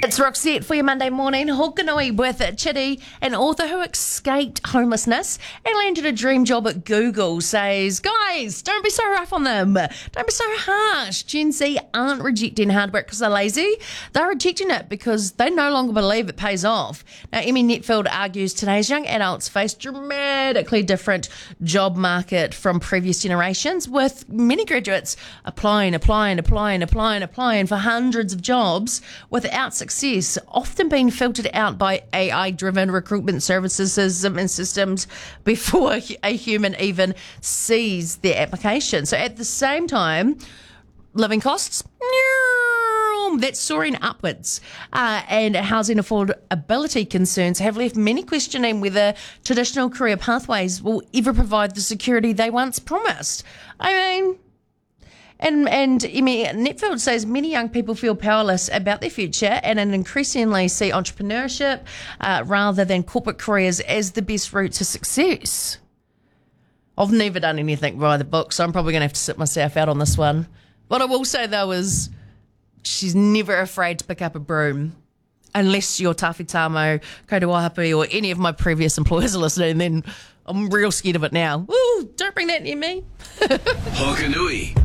It's Roxette for your Monday morning. Hokanui with Chitty, an author who escaped homelessness and landed a dream job at Google, says, guys, don't be so rough on them. Don't be so harsh. Gen Z aren't rejecting hard work because they're lazy. They're rejecting it because they no longer believe it pays off. Now, Emmy Netfield argues today's young adults face dramatically different job market from previous generations, with many graduates applying for hundreds of jobs without success, often being filtered out by AI-driven recruitment services and systems before a human even sees their application. So at the same time, living costs, that's soaring upwards, and housing affordability concerns have left many questioning whether traditional career pathways will ever provide the security they once promised. I mean, And Emmy Netfield says many young people feel powerless about their future and increasingly see entrepreneurship rather than corporate careers as the best route to success. I've never done anything via the book, so I'm probably going to have to sit myself out on this one. What I will say, though, is she's never afraid to pick up a broom. Unless you're Tafi Tamo, Kota Wahapi, or any of my previous employers are listening, then I'm real scared of it now. Woo, don't bring that near me. Hokanui.